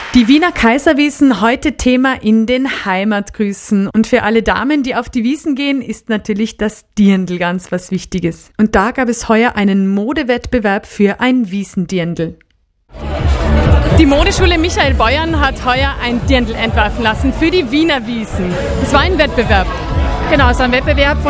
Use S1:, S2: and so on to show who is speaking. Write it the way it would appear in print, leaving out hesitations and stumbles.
S1: Die Wiener Kaiserwiesen, heute Thema in den Heimatgrüßen. Und für alle Damen, die auf die Wiesen gehen, ist natürlich das Dirndl ganz was Wichtiges. Und da gab es heuer einen Modewettbewerb für ein Wiesendirndl. Die Modeschule Michael Beuern hat heuer ein Dirndl entwerfen lassen für die Wiener Wiesen. Es war ein Wettbewerb.
S2: Genau, so ein Wettbewerb